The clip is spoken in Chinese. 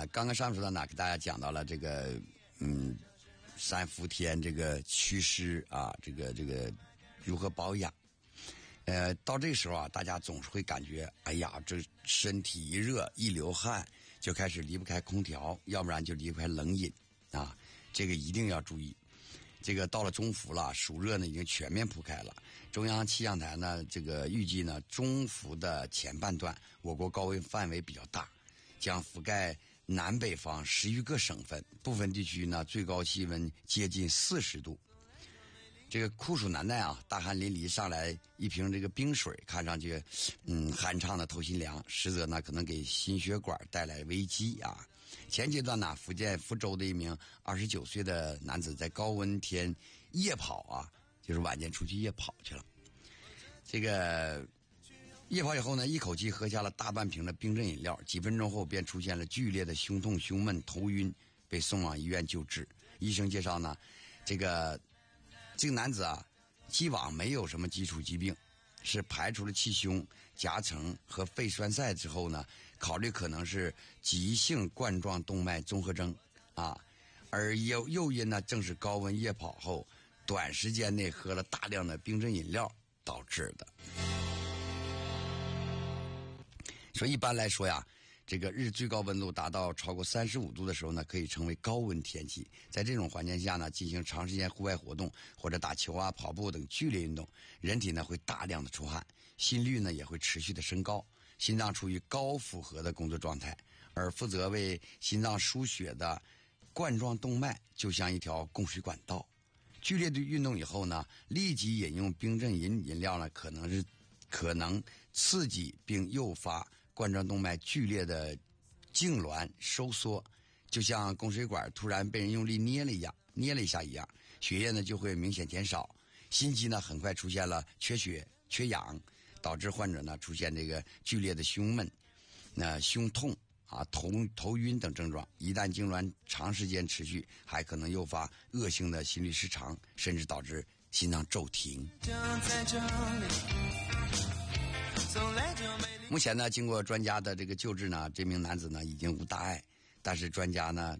刚刚上说到哪，给大家讲到了这个三伏天这个祛湿啊，这个如何保养。到这个时候啊，大家总是会感觉，哎呀，这身体一热一流汗，就开始离不开空调，要不然就离不开冷饮啊，这个一定要注意。这个到了中伏了，暑热呢已经全面铺开了。中央气象台呢，这个预计呢，中伏的前半段，我国高温范围比较大，将覆盖南北方10余个省份，部分地区呢最高气温接近40度。这个酷暑难耐啊，大汗淋漓上来一瓶这个冰水，看上去酣畅的透心凉，实则呢可能给心血管带来危机啊。前阶段呢，福建福州的一名29岁的男子在高温天夜跑啊，就是晚间出去夜跑去了。这个夜跑以后呢，一口气喝下了大半瓶的冰镇饮料，几分钟后便出现了剧烈的胸痛、胸闷、头晕，被送往医院救治。医生介绍呢，这个男子啊，既往没有什么基础疾病，是排除了气胸、夹层和肺栓塞之后呢，考虑可能是急性冠状动脉综合征啊，而诱因呢，正是高温夜跑后短时间内喝了大量的冰镇饮料导致的。所以一般来说呀，这个日最高温度达到超过35度的时候呢，可以称为高温天气。在这种环境下呢，进行长时间户外活动或者打球啊、跑步等剧烈运动，人体呢会大量的出汗，心率呢也会持续的升高，心脏处于高负荷的工作状态，而负责为心脏输血的冠状动脉就像一条供水管道。剧烈的运动以后呢，立即饮用冰镇饮料呢，可能刺激并诱发冠状动脉剧烈的痉挛收缩，就像供水管突然被人用力捏了一下一样，血液呢就会明显减少，心肌呢很快出现了缺血、缺氧，导致患者呢出现这个剧烈的胸闷、胸痛啊、头晕等症状。一旦痉挛长时间持续，还可能诱发恶性的心律失常，甚至导致心脏骤停。目前呢，经过专家的这个救治呢，这名男子呢已经无大碍，但是专家呢